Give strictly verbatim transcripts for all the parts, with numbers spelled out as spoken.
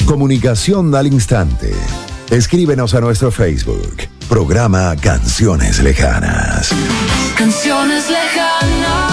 Comunicación al instante. Escríbenos a nuestro Facebook. Programa Canciones Lejanas. Canciones lejanas.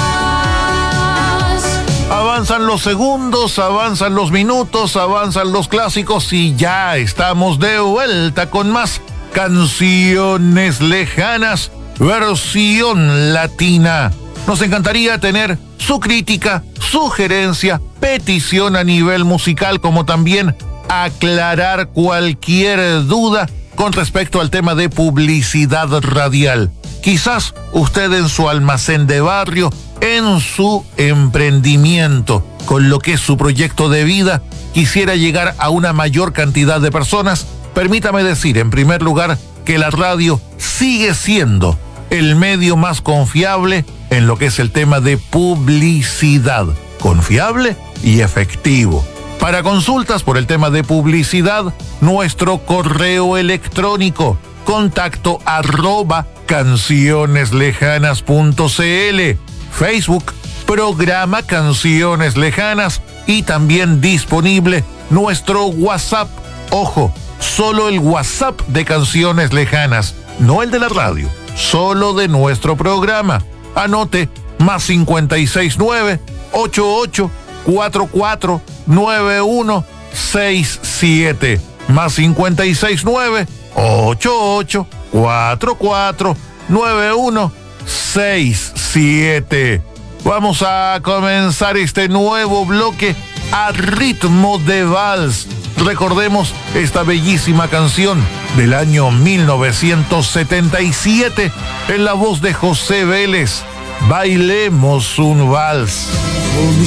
Avanzan los segundos, avanzan los minutos, avanzan los clásicos y ya estamos de vuelta con más Canciones Lejanas, versión latina. Nos encantaría tener su crítica, sugerencia, petición a nivel musical, como también aclarar cualquier duda con respecto al tema de publicidad radial. Quizás usted en su almacén de barrio, en su emprendimiento, con lo que es su proyecto de vida, quisiera llegar a una mayor cantidad de personas. Permítame decir, en primer lugar, que la radio sigue siendo el medio más confiable en lo que es el tema de publicidad. Confiable y efectivo. Para consultas por el tema de publicidad, nuestro correo electrónico, contacto arroba cancioneslejanas punto cl, Facebook, programa Canciones Lejanas, y también disponible nuestro WhatsApp. Ojo, solo el WhatsApp de Canciones Lejanas, no el de la radio, solo de nuestro programa. Anote, más cincuenta y seis nueve, ochenta y ocho, cuarenta y cuatro, noventa y uno, sesenta y siete. Más cincuenta y seis nueve, ochenta y ocho, cuarenta y cuatro, noventa y uno, sesenta y siete. Vamos a comenzar este nuevo bloque a ritmo de vals. Recordemos esta bellísima canción del año mil novecientos setenta y siete en la voz de José Vélez. Bailemos un vals.